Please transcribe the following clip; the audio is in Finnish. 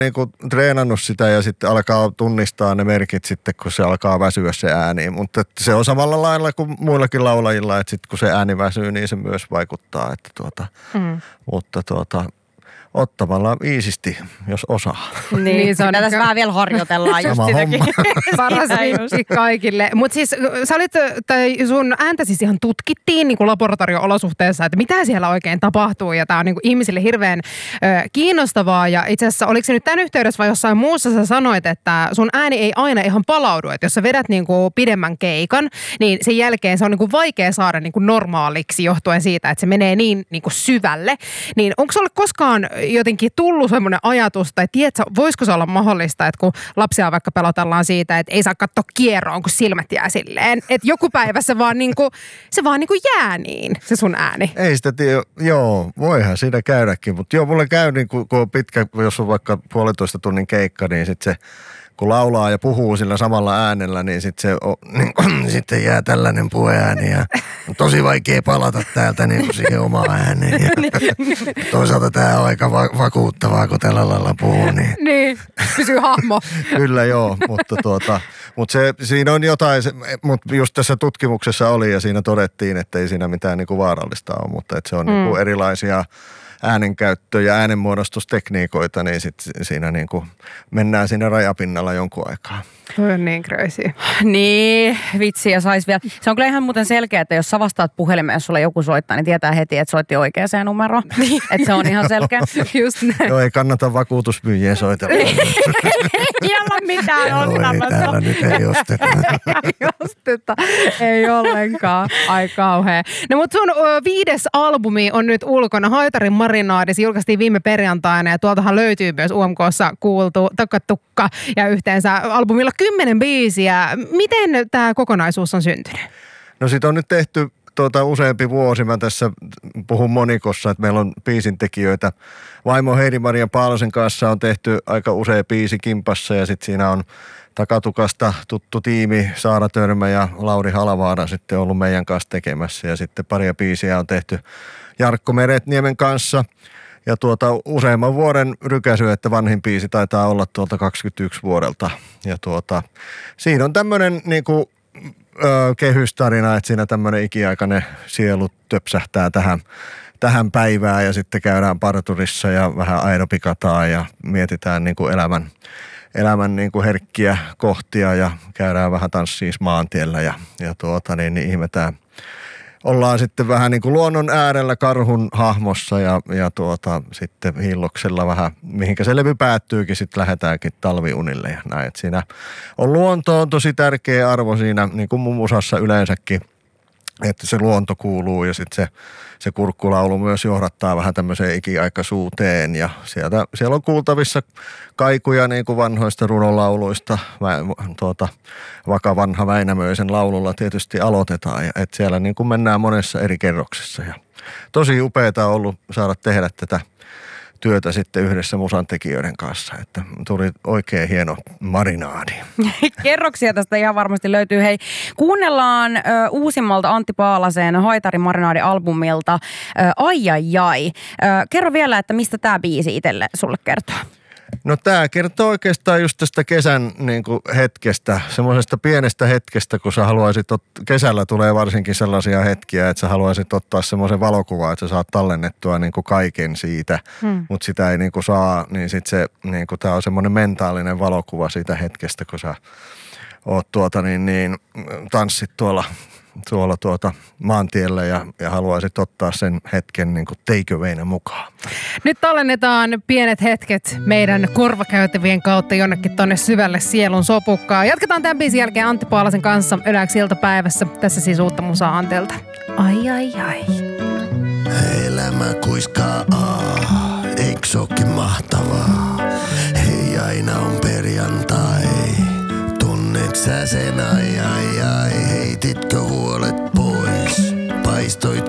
niinku treenannut sitä ja sitten alkaa tunnistaa ne merkit sitten, kun se alkaa väsyä se ääni. Mutta se on samalla lailla kuin muillakin laulajilla, että sitten kun se ääni väsyy, niin se myös vaikuttaa. Että mutta ottamalla iisisti, jos osaa. Niin se on. Tässä vähän vielä harjoitellaan just sitäkin. Paras vinkki kaikille. Mutta siis sä olit, tai sun ääntä siis ihan tutkittiin niin kuin laboratorio-olosuhteessa, että mitä siellä oikein tapahtuu. Ja tää on niin kuin ihmisille hirveän kiinnostavaa. Ja itse asiassa oliko se nyt tämän yhteydessä vai jossain muussa sä sanoit, että sun ääni ei aina ihan palaudu. Että jos sä vedät niin kuin pidemmän keikan, niin sen jälkeen se on niin kuin vaikea saada niin kuin normaaliksi johtuen siitä, että se menee niin kuin syvälle. Niin onko sulle koskaan jotenkin tullut semmoinen ajatus, tai tiedätkö, voisiko se olla mahdollista, että kun lapsia vaikka pelotellaan siitä, että ei saa katsoa kierroon, kun silmät jää silleen, että joku päivä se vaan niinku jää niin, se sun ääni. Ei sitä tiedä, joo, voihan siinä käydäkin, mutta joo, mulle käy niin kun on pitkä, jos on vaikka 1,5 tunnin keikka, niin sitten se, kun laulaa ja puhuu sillä samalla äänellä, niin sitten sitten jää tällainen puheääni ja on tosi vaikea palata täältä niin kuin siihen omaan ääneen. Ja toisaalta tämä on aika vakuuttavaa, kun tällä lailla puhuu. Niin, pysyy hahmo. Kyllä joo, mutta siinä on jotain, mutta just tässä tutkimuksessa oli ja siinä todettiin, että ei siinä mitään niinku vaarallista ole, mutta että se on niinku erilaisia äänenkäyttö- ja äänenmuodostustekniikoita, niin sitten siinä niinku mennään siinä rajapinnalla jonkun aikaa. Toi on niin crazy. Niin, vitsi ja sais vielä. Se on kyllä ihan muuten selkeä, että jos sä vastaat puhelimeen, jos sulle joku soittaa, niin tietää heti, että soitti oikeaan numeroon. Että se on ihan selkeä. Just näin. Joo, ei kannata vakuutusmyyjiä soitella. Ei olla mitään ostamassa. Ei täällä nyt ei osteta. Ei osteta. Ei ollenkaan. Ai kauhea. No mutta sun 5. albumi on nyt ulkona. Haitarin marinaadi. Se julkaistiin viime perjantaina ja tuoltahan löytyy myös UMK:ssa kuultu Takkatukka ja yhteensä albumilla 10 biisiä. Miten tämä kokonaisuus on syntynyt? No sit on nyt tehty useampi vuosi. Mä tässä puhun monikossa, että meillä on biisintekijöitä. Vaimo Heidi-Maria Paalosen kanssa on tehty aika usea biisi kimpassa ja sitten siinä on Takatukasta tuttu tiimi Saara Törmä ja Lauri Halavaara sitten ollut meidän kanssa tekemässä. Ja sitten paria biisiä on tehty Jarkko Meretniemen kanssa. Ja useamman vuoden rykäsy, että vanhin biisi taitaa olla tuolta 21 vuodelta. Ja siinä on tämmöinen niinku kehystarina, että siinä tämmöinen ikiaikainen sielu töpsähtää tähän päivään ja sitten käydään parturissa ja vähän aeropikataan ja mietitään niinku elämän niinku herkkiä kohtia ja käydään vähän tanssiin maantiellä ja ihmetään. Ollaan sitten vähän niin kuin luonnon äärellä karhun hahmossa ja sitten hilloksella vähän, mihinkä se levy päättyykin, sitten lähdetäänkin talviunille ja näin. Et siinä on luonto on tosi tärkeä arvo siinä, niin kuin mun musassa yleensäkin, että se luonto kuuluu ja sitten se kurkkulaulu myös johdattaa vähän tämmöiseen ikiaikaisuuteen ja siellä on kuultavissa kaikuja niin kuin vanhoista runolauluista. Vaka vanha Väinämöisen laululla tietysti aloitetaan ja että siellä niin kuin mennään monessa eri kerroksessa ja tosi upeaa on ollut saada tehdä tätä työtä sitten yhdessä musantekijöiden kanssa, että tuli oikein hieno marinaadi. Kerroksia tästä ihan varmasti löytyy. Hei, kuunnellaan uusimmalta Antti Paalasen Haitarin marinaadi-albumilta Ai ai ai. Kerro vielä, että mistä tämä biisi itselle sulle kertoo? No tämä kertoo oikeastaan just tästä kesän niin kuin hetkestä, semmoisesta pienestä hetkestä, kun sä haluaisit, kesällä tulee varsinkin sellaisia hetkiä, että sä haluaisit ottaa semmoisen valokuvan, että sä saat tallennettua niin kuin kaiken siitä, mutta sitä ei niin kuin saa, niin sitten se, niin kuin tää on semmoinen mentaalinen valokuva siitä hetkestä, kun sä oot tanssit tuolla maantiellä ja haluaisit ottaa sen hetken niin kuin takeawayna mukaan. Nyt tallennetaan pienet hetket meidän korvakäytävien kautta jonnekin tonne syvälle sielun sopukkaan. Jatketaan tämän biisin jälkeen Antti Paalasen kanssa Yläks iltapäivässä. Tässä siis uutta musaa Antilta. Ai ai ai. Elämä kuiskaa eikö se ookin mahtavaa? Hei, aina on perjantai. Tunnet sä sen ai ai ai? Heititkö huolet pois? Paistoit